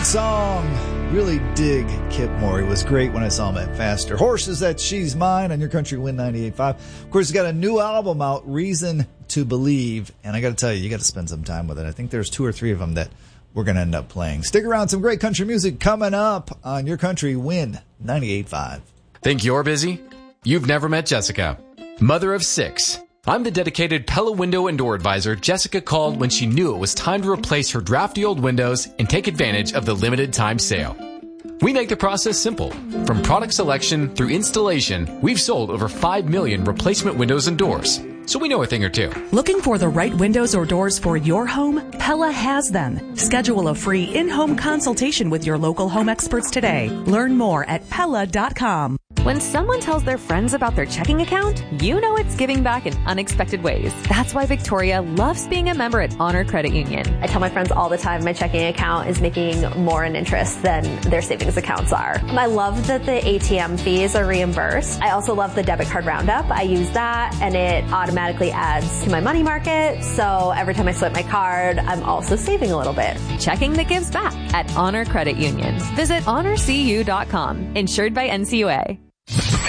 song. Really dig Kip Moore. He was great when I saw him at Faster Horses. That She's Mine on Your Country Win 98.5. Of course, he's got a new album out, Reason to Believe. And I got to tell you got to spend some time with it. I think there's 2 or 3 of them that we're going to end up playing. Stick around. Some great country music coming up on Your Country Win 98.5. Think you're busy? You've never met Jessica. Mother of 6. I'm the dedicated Pella window and door advisor Jessica called when she knew it was time to replace her drafty old windows and take advantage of the limited time sale. We make the process simple. From product selection through installation, we've sold over 5 million replacement windows and doors. So we know a thing or two. Looking for the right windows or doors for your home? Pella has them. Schedule a free in-home consultation with your local home experts today. Learn more at Pella.com. When someone tells their friends about their checking account, you know it's giving back in unexpected ways. That's why Victoria loves being a member at Honor Credit Union. I tell my friends all the time my checking account is making more in interest than their savings accounts are. I love that the ATM fees are reimbursed. I also love the debit card roundup. I use that and it automatically adds to my money market. So every time I swipe my card, I'm also saving a little bit. Checking that gives back at Honor Credit Union. Visit honorcu.com. Insured by NCUA.